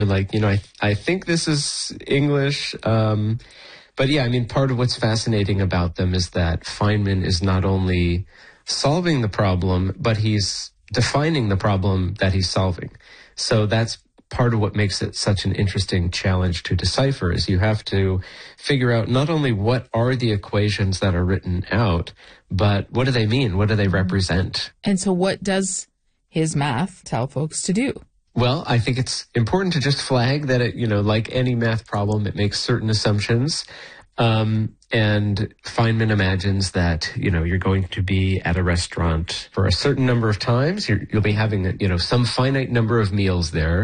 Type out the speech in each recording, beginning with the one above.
Like, I think this is English. But yeah, I mean, part of what's fascinating about them is that Feynman is not only solving the problem, but he's defining the problem that he's solving. So that's part of what makes it such an interesting challenge to decipher, is you have to figure out not only what are the equations that are written out, but what do they mean? What do they represent? And so what does his math tell folks to do? Well, I think it's important to just flag that it, like any math problem, it makes certain assumptions. And Feynman imagines that, you're going to be at a restaurant for a certain number of times. You'll be having, some finite number of meals there.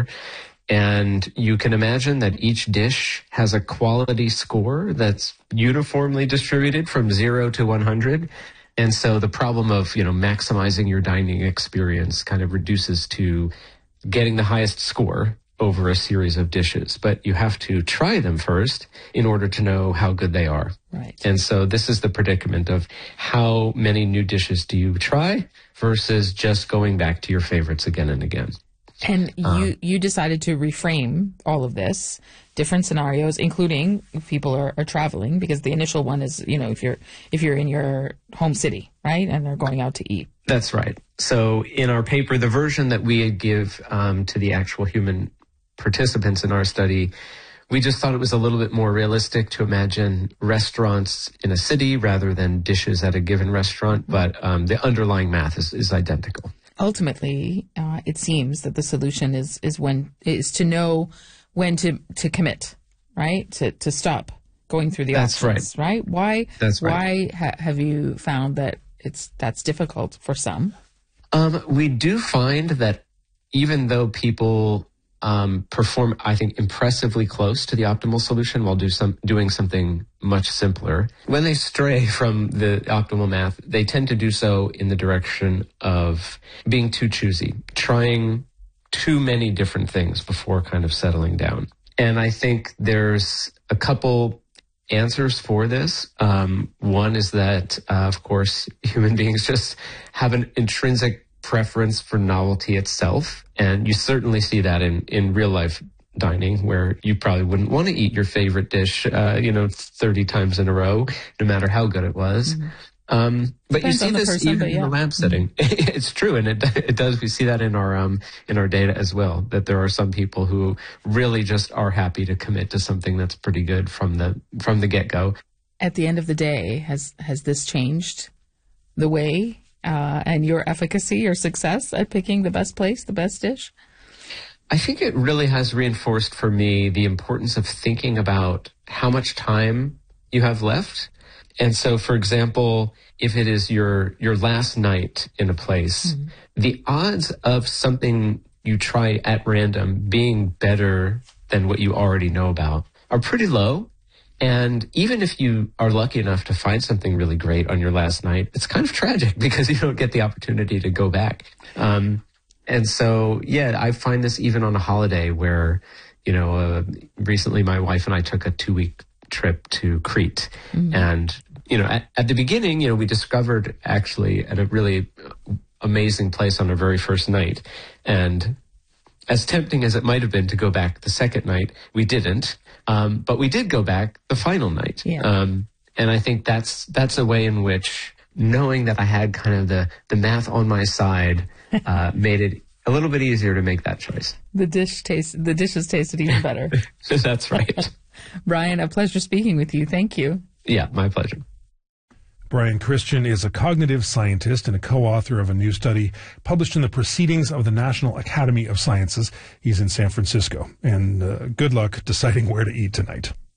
And you can imagine that each dish has a quality score that's uniformly distributed from 0 to 100. And so the problem of, maximizing your dining experience kind of reduces to getting the highest score over a series of dishes, but you have to try them first in order to know how good they are. Right. And so this is the predicament of how many new dishes do you try versus just going back to your favorites again and again. And you decided to reframe all of this, different scenarios, including if people are traveling, because the initial one is, if you're in your home city, right, and they're going out to eat. That's right. So in our paper, the version that we give to the actual human participants in our study, we just thought it was a little bit more realistic to imagine restaurants in a city rather than dishes at a given restaurant, but the underlying math is identical. Ultimately, it seems that the solution is to know when to commit, right? To stop going through the options, right? Why? That's right. Why have you found that that's difficult for some? We do find that even though people perform, I think, impressively close to the optimal solution while doing something much simpler, when they stray from the optimal math, they tend to do so in the direction of being too choosy, trying too many different things before kind of settling down. And I think there's a couple answers for this. One is that, of course, human beings just have an intrinsic preference for novelty itself. And you certainly see that in real life dining, where you probably wouldn't want to eat your favorite dish, 30 times in a row, no matter how good it was. Mm-hmm. But you see this even in the lab setting. Mm-hmm. It's true. And it does. We see that in our data as well, that there are some people who really just are happy to commit to something that's pretty good from the get-go. At the end of the day, has this changed the way and your efficacy or success at picking the best place, the best dish? I think it really has reinforced for me the importance of thinking about how much time you have left. And so, for example, if it is your last night in a place, mm-hmm. the odds of something you try at random being better than what you already know about are pretty low. And even if you are lucky enough to find something really great on your last night, it's kind of tragic because you don't get the opportunity to go back. And so, yeah, I find this even on a holiday where, recently my wife and I took a 2-week trip to Crete. Mm-hmm. And, at the beginning, we discovered actually at a really amazing place on our very first night. And as tempting as it might have been to go back the second night, we didn't. But we did go back the final night. Yeah. And I think that's a way in which knowing that I had kind of the math on my side made it a little bit easier to make that choice. The dishes tasted even better. That's right. Brian, a pleasure speaking with you. Thank you. Yeah, my pleasure. Brian Christian is a cognitive scientist and a co-author of a new study published in the Proceedings of the National Academy of Sciences. He's in San Francisco. And good luck deciding where to eat tonight.